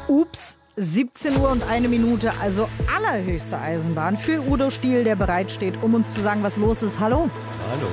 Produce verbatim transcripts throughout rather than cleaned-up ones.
Ups, siebzehn Uhr und eine Minute, also allerhöchste Eisenbahn für Udo Stiel, der bereitsteht, um uns zu sagen, was los ist. Hallo. Hallo.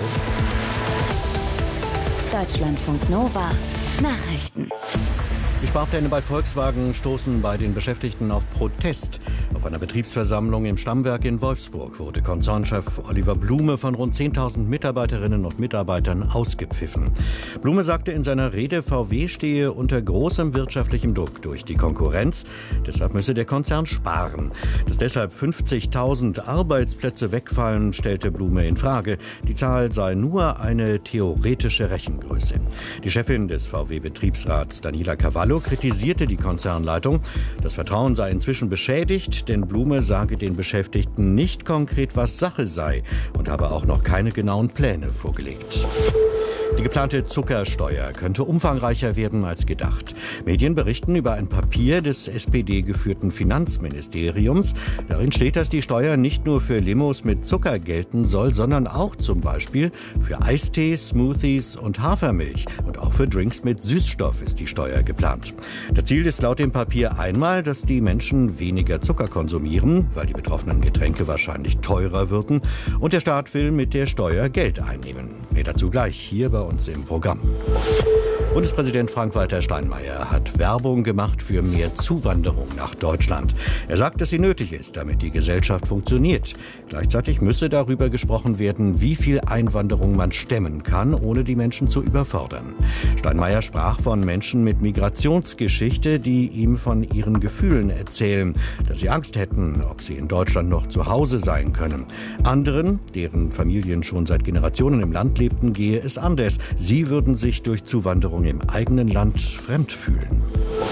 Deutschlandfunk Nova Nachrichten. Die Sparpläne bei Volkswagen stoßen bei den Beschäftigten auf Protest. Auf einer Betriebsversammlung im Stammwerk in Wolfsburg wurde Konzernchef Oliver Blume von rund zehntausend Mitarbeiterinnen und Mitarbeitern ausgepfiffen. Blume sagte in seiner Rede, V W stehe unter großem wirtschaftlichem Druck durch die Konkurrenz. Deshalb müsse der Konzern sparen. Dass deshalb fünfzigtausend Arbeitsplätze wegfallen, stellte Blume in Frage. Die Zahl sei nur eine theoretische Rechengröße. Die Chefin des V W-Betriebsrats, Daniela Cavallo, kritisierte die Konzernleitung. Das Vertrauen sei inzwischen beschädigt, denn Blume sage den Beschäftigten nicht konkret, was Sache sei und habe auch noch keine genauen Pläne vorgelegt. Die geplante Zuckersteuer könnte umfangreicher werden als gedacht. Medien berichten über ein Papier des S P D-geführten Finanzministeriums. Darin steht, dass die Steuer nicht nur für Limos mit Zucker gelten soll, sondern auch zum Beispiel für Eistee, Smoothies und Hafermilch. Und auch für Drinks mit Süßstoff ist die Steuer geplant. Das Ziel ist laut dem Papier einmal, dass die Menschen weniger Zucker konsumieren, weil die betroffenen Getränke wahrscheinlich teurer würden. Und der Staat will mit der Steuer Geld einnehmen. Mehr dazu gleich hier bei uns im Programm. Bundespräsident Frank-Walter Steinmeier hat Werbung gemacht für mehr Zuwanderung nach Deutschland. Er sagt, dass sie nötig ist, damit die Gesellschaft funktioniert. Gleichzeitig müsse darüber gesprochen werden, wie viel Einwanderung man stemmen kann, ohne die Menschen zu überfordern. Steinmeier sprach von Menschen mit Migrationsgeschichte, die ihm von ihren Gefühlen erzählen, dass sie Angst hätten, ob sie in Deutschland noch zu Hause sein können. Anderen, deren Familien schon seit Generationen im Land lebten, gehe es anders. Sie würden sich durch Zuwanderung im eigenen Land fremd fühlen.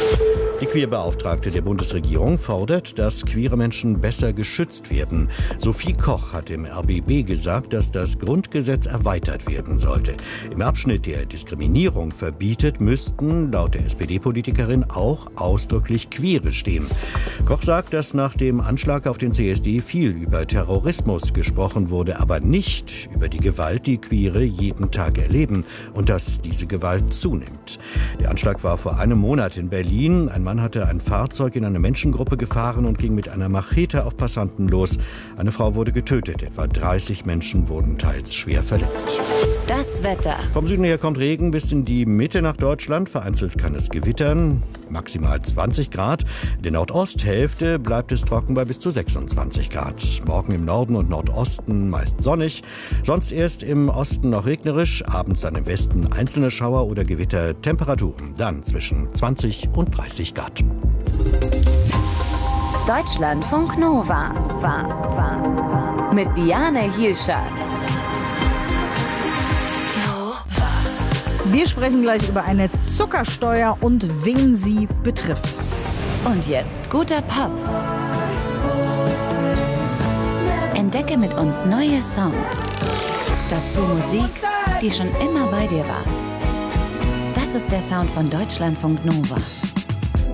Die Queerbeauftragte der Bundesregierung fordert, dass queere Menschen besser geschützt werden. Sophie Koch hat im R B B gesagt, dass das Grundgesetz erweitert werden sollte. Im Abschnitt, der Diskriminierung verbietet, müssten laut der S P D-Politikerin auch ausdrücklich Queere stehen. Koch sagt, dass nach dem Anschlag auf den C S D viel über Terrorismus gesprochen wurde, aber nicht über die Gewalt, die Queere jeden Tag erleben und dass diese Gewalt zunimmt. Der Anschlag war vor einem Monat in Berlin. Ein Mann hatte ein Fahrzeug in eine Menschengruppe gefahren und ging mit einer Machete auf Passanten los. Eine Frau wurde getötet. Etwa dreißig Menschen wurden teils schwer verletzt. Das Wetter. Vom Süden her kommt Regen bis in die Mitte nach Deutschland. Vereinzelt kann es gewittern. Maximal zwanzig Grad. In der Nordosthälfte bleibt es trocken bei bis zu sechsundzwanzig Grad. Morgen im Norden und Nordosten meist sonnig. Sonst erst im Osten noch regnerisch. Abends dann im Westen einzelne Schauer oder Gewitter. Temperaturen dann zwischen zwanzig und dreißig Grad. Deutschlandfunk Nova. Mit Diane Hielscher. Wir sprechen gleich über eine Zuckersteuer und wen sie betrifft. Und jetzt guter Pop. Entdecke mit uns neue Songs. Dazu Musik, die schon immer bei dir war. Das ist der Sound von Deutschlandfunk Nova.